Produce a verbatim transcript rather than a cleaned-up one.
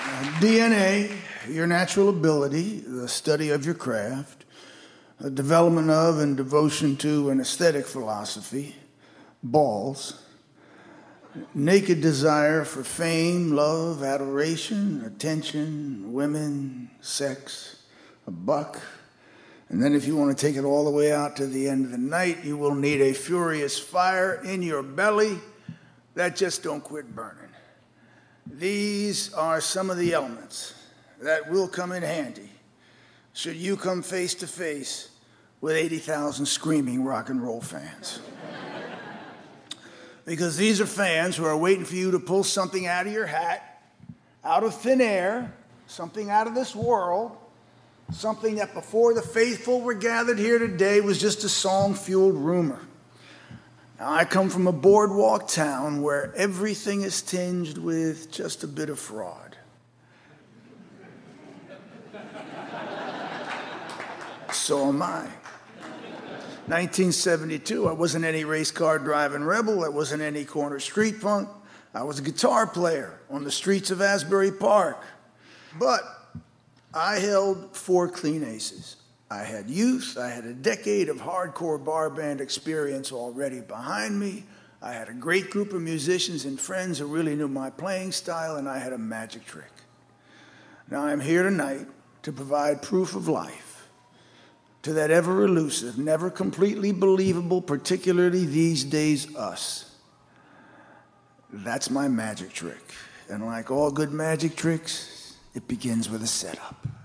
D N A, your natural ability, the study of your craft, the development of and devotion to an aesthetic philosophy, balls, naked desire for fame, love, adoration, attention, women, sex, a buck. And then if you want to take it all the way out to the end of the night, you will need a furious fire in your belly that just don't quit burning. These are some of the elements that will come in handy should you come face to face with eighty thousand screaming rock and roll fans. Because these are fans who are waiting for you to pull something out of your hat, out of thin air, something out of this world, something that before the faithful were gathered here today was just a song-fueled rumor. Now, I come from a boardwalk town where everything is tinged with just a bit of fraud. So am I. nineteen seventy-two, I wasn't any race car driving rebel. I wasn't any corner street punk. I was a guitar player on the streets of Asbury Park. But I held four clean aces. I had youth, I had a decade of hardcore bar band experience already behind me. I had a great group of musicians and friends who really knew my playing style, and I had a magic trick. Now I'm here tonight to provide proof of life to that ever-elusive, never completely believable, particularly these days, us. That's my magic trick. And like all good magic tricks, it begins with a setup.